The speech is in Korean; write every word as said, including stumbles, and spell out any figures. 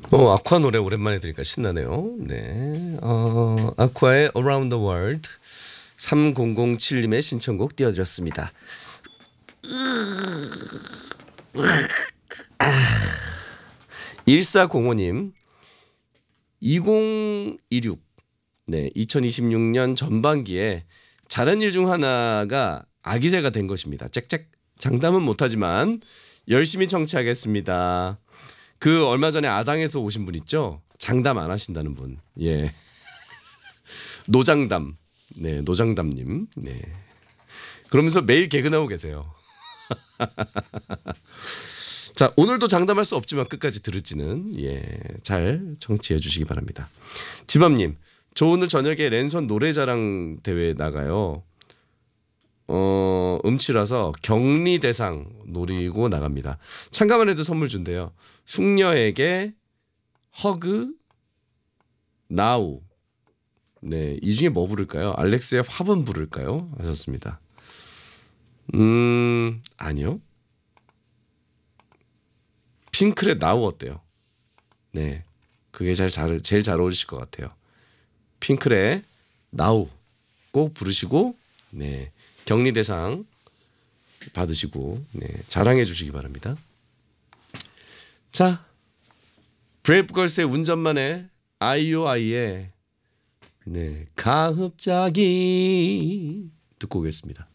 어, 아쿠아 노래 오랜만에 들으니까 신나네요. 네. 어, 아쿠아의 Around the World 삼공공칠님의 신청곡 띄워드렸습니다. 일사공오님 이천이십육 네, 이천이십육년 전반기에 잘한 일 중 하나가 아기새가 된 것입니다. 짹짹 장담은 못하지만 열심히 청취하겠습니다. 그 얼마 전에 아당에서 오신 분 있죠? 장담 안 하신다는 분. 예. 노장담. 네, 노장담님. 네. 그러면서 매일 개근하고 계세요. 자, 오늘도 장담할 수 없지만 끝까지 들을지는 예, 잘 청취해 주시기 바랍니다. 지밤님, 저 오늘 저녁에 랜선 노래자랑 대회 나가요. 어, 음치라서 격리 대상 노리고 나갑니다. 참가만 해도 선물 준대요. 숙녀에게 허그 나우. 네, 이 중에 뭐 부를까요? 알렉스의 화분 부를까요? 하셨습니다. 음, 아니요. 핑클의 나우 어때요? 네, 그게 잘, 잘 제일 잘 어울리실 것 같아요. 핑클의 나우 꼭 부르시고 네, 격리 대상 받으시고 네, 자랑해 주시기 바랍니다. 자, 브레이브걸스의 운전만의 아이오아이의 네, 가흡자기 듣고 오겠습니다.